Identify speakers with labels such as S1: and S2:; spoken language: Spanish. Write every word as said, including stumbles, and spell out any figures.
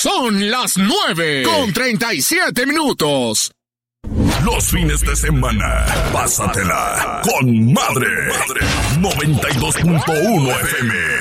S1: Son las nueve con treinta y siete minutos.
S2: Los fines de semana, pásatela con Madre. noventa y dos punto uno F M.